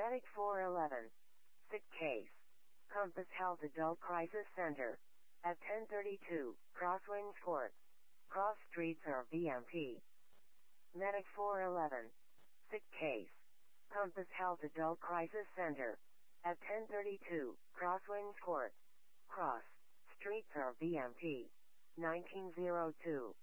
Medic 411. Sick case. Compass Health Adult Crisis Center. At 1032, Crosswings Court. Cross Street, Sir BMP. Medic 411. Sick case. Compass Health Adult Crisis Center. At 1032, Crosswings Court. Cross Street, Sir BMP. 1902.